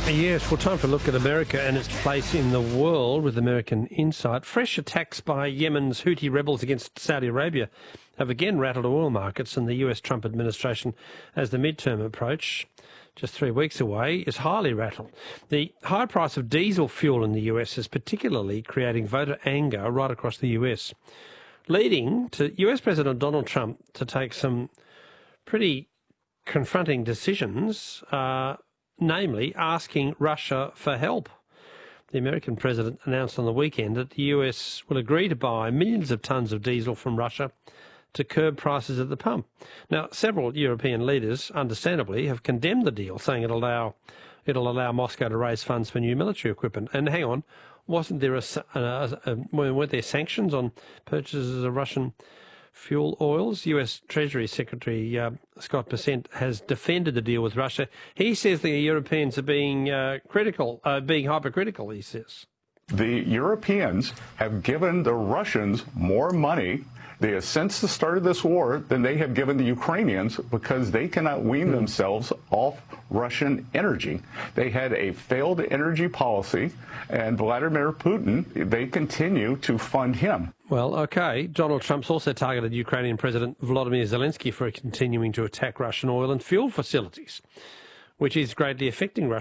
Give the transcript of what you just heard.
Yes, well, time for a look at America and its place in the world with American Insight. Fresh attacks by Yemen's Houthi rebels against Saudi Arabia have again rattled oil markets, and the US Trump administration, as the midterm approach, just 3 weeks away, is highly rattled. The high price of diesel fuel in the US is particularly creating voter anger right across the US, leading to US President Donald Trump to take some pretty confronting decisions, namely asking Russia for help. The American president announced on the weekend that the US will agree to buy millions of tonnes of diesel from Russia to curb prices at the pump. Now, several European leaders, understandably, have condemned the deal, saying it'll allow Moscow to raise funds for new military equipment. And hang on, weren't there sanctions on purchases of Russian fuel oils? US Treasury Secretary Scott Bessent has defended the deal with Russia. He says the Europeans are being being hypercritical, he says. The Europeans have given the Russians more money since the start of this war than they have given the Ukrainians, because they cannot wean themselves off Russian energy. They had a failed energy policy, and Vladimir Putin, they continue to fund him. Well, OK. Donald Trump's also targeted Ukrainian President Volodymyr Zelensky for continuing to attack Russian oil and fuel facilities, which is greatly affecting Russia.